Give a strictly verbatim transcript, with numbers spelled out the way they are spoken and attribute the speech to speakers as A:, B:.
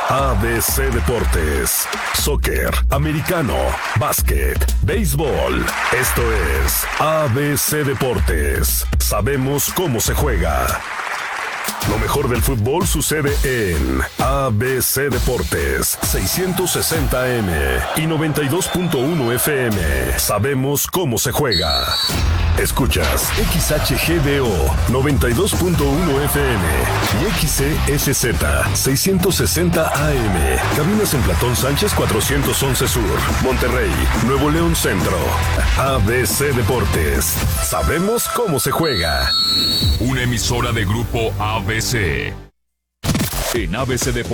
A: A B C Deportes. Soccer, americano, básquet, béisbol. Esto es A B C Deportes. Sabemos cómo se juega. Lo mejor del fútbol sucede en A B C Deportes, seiscientos sesenta A M y noventa y dos punto uno F M. Sabemos cómo se juega. Escuchas X H G D O noventa y dos punto uno F M y X C S Z seiscientos sesenta A M. Cabinas en Platón Sánchez cuatrocientos once Sur, Monterrey, Nuevo León Centro. A B C Deportes. Sabemos cómo se juega.
B: Una emisora de Grupo A B C. En A B C Deportes.